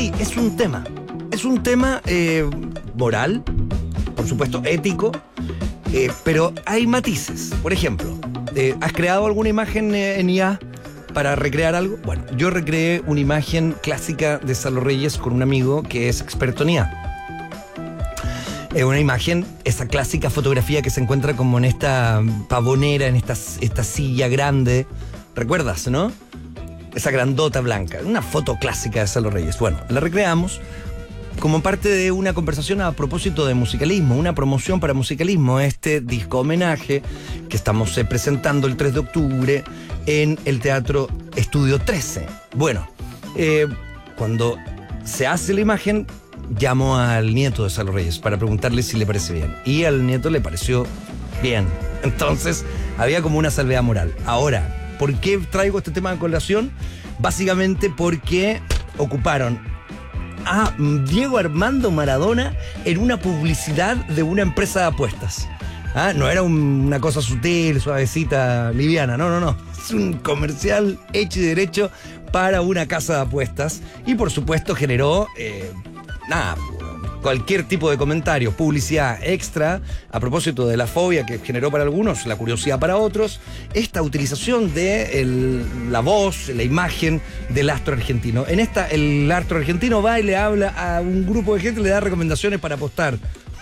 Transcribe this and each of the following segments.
sí, es un tema. Es un tema moral, por supuesto, ético, pero hay matices. Por ejemplo, ¿has creado alguna imagen en IA para recrear algo? Bueno, yo recreé una imagen clásica de Salo Reyes con un amigo que es experto en IA. Una imagen, esa clásica fotografía que se encuentra como en esta pavonera, en esta silla grande. ¿Recuerdas, no? Esa grandota blanca. Una foto clásica de Salo Reyes. Bueno, la recreamos como parte de una conversación a propósito de musicalismo, una promoción para musicalismo, este disco homenaje que estamos presentando el 3 de octubre en el Teatro Estudio 13. Bueno, cuando se hace la imagen, llamo al nieto de Salo Reyes para preguntarle si le parece bien. Y al nieto le pareció bien. Entonces, había como una salvedad moral. Ahora, ¿por qué traigo este tema de colación? Básicamente porque ocuparon a Diego Armando Maradona en una publicidad de una empresa de apuestas. No era una cosa sutil, suavecita, liviana. No. Es un comercial hecho y derecho para una casa de apuestas. Y por supuesto generó cualquier tipo de comentario, publicidad extra, a propósito de la fobia que generó para algunos, la curiosidad para otros, esta utilización de la voz, la imagen del astro argentino. En esta, el astro argentino va y le habla a un grupo de gente y le da recomendaciones para apostar.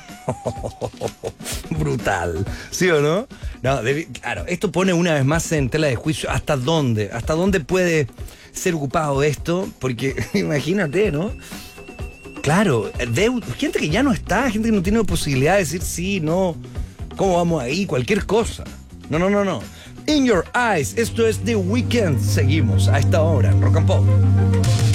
Brutal, ¿sí o no? Claro, esto pone una vez más en tela de juicio hasta dónde puede ser ocupado esto, porque imagínate, ¿no? Claro, gente que ya no está, gente que no tiene posibilidad de decir sí, no, ¿cómo vamos ahí? Cualquier cosa. No. In Your Eyes, esto es The Weeknd. Seguimos a esta hora en Rock and Pop.